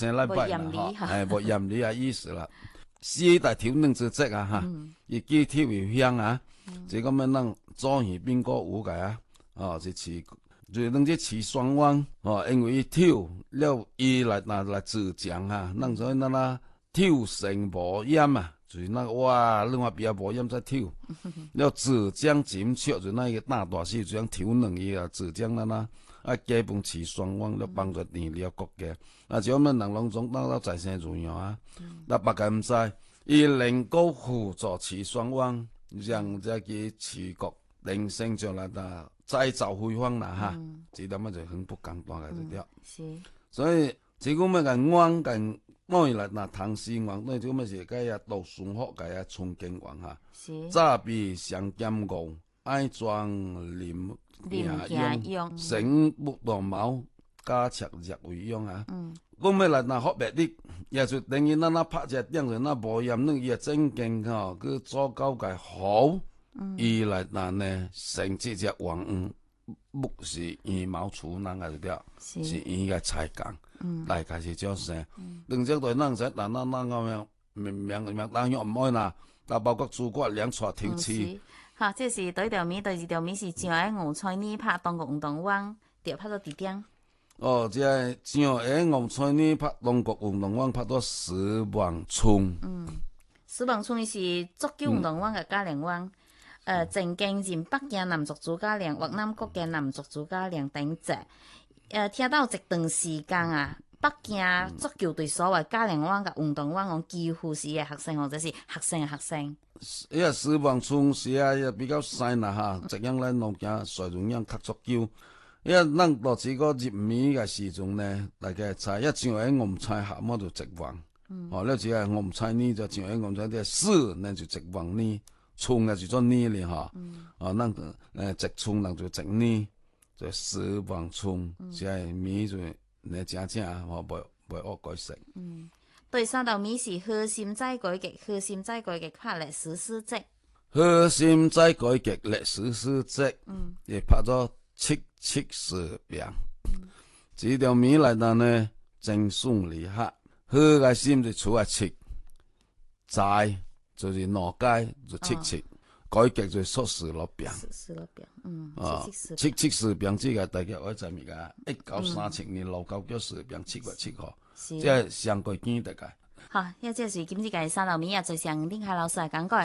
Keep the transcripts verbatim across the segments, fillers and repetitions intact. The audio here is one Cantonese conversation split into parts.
生禮拜啦，嚇，誒無嚴厲啊意思啦。四大挑能之職啊，嚇，伊具體為香啊，即咁樣咱早年邊個有個啊，哦，是飼，就咱即飼雙汪，哦，因為伊挑了，伊來拿來自強啊，咱所以咱啦挑成無厭啊。就是那個哇，另外邊啊無厭再挑，了自將金雀就那個大大細就樣挑兩伊啊，自將咱啦啊基本飼雙汪了幫助年了國家，啊就我們人攏總當到財生如樣啊，那別個唔知，伊能夠輔助飼雙汪，讓這個飼國人生將來呐再造輝煌啦哈，這點啊就很不簡單嘅對了，所以這個咩個汪跟。我來那唐詩王，那這個是個呀讀書學個呀崇敬王哈。早比上劍傲，愛裝林林用，成不當毛，加赤日為用啊。我咪來那學別的，也就等於那那拍只點就那無嚴，那也真勁吼，佢做高個好，伊來那呢成這只王五，不是羽毛出人個了，是伊個才幹。大概是這樣，另隻對咱說，但咱咱個樣明明明當樣唔愛啦，但包括諸葛亮帶挑刺。 好，這是第一條名，第二條名是上海吳菜呢拍當國運動員，就拍到幾點？ 哦，即係上海吳菜呢拍當國運動員拍到石望春。嗯， 石望春是足球運動員嘅教練員，誒，曾經任北京男足主教練、越南國家男足主教練等職。誒，聽到一段時間啊，北京足球隊所謂教練員嘅運動員，我幾乎是嘅學生或者是學生嘅學生。 伊個石望春是啊，也比較細啦嚇，這樣咧農家隨容樣踢足球。因為咱到這個入面嘅時陣呢，大家猜一上喺我唔猜下麼就直旺。哦，了只係我唔猜呢就上喺我唔猜啲事，那就直旺呢，春嘅就做呢咧嚇。哦，咱誒直春人就直呢。就石望春，即係米就你正正啊，我袂袂惡改食。 嗯，第三道米是核心再改革，核心再改革拍歷史事蹟。 核心再改革歷史事蹟，嗯，亦拍咗七七十遍。嗯，這條米嚟到呢，真順利哈。核個心就出嚟七，再就是腦街就七七。哦改革就縮時落病， 時落病，嗯， 啊，七七時病這個大家我知咪噶？一九三七年六九九時病七月七號，即係上個月大概。 好，一這是今次嘅三道米啊，就向丁海老師嚟講過。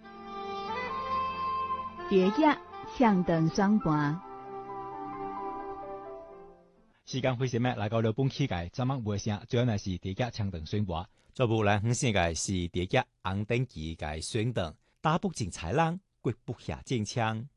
疊加向等雙盤， 時間非常咩？嚟到了本期嘅節目尾聲，最後呢是疊加向等雙盤，做部來分析嘅是疊加紅燈記嘅雙等。打不進豺狼，quyết不下戰槍。